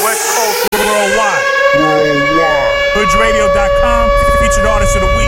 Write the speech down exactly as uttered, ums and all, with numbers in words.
West Coast. Worldwide. Worldwide. Hood Radio dot com, featured artist of the week.